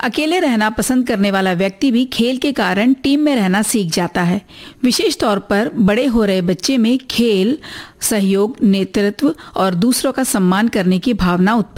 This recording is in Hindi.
अकेले रहना पसंद करने वाला व्यक्ति भी खेल के कारण टीम में रहना सीख जाता है। विशेष तौर पर बड़े हो रहे बच्चे में खेल, सहयोग, नेतृत्व और दूसरों का सम्मान करने की भावना उत्पन्न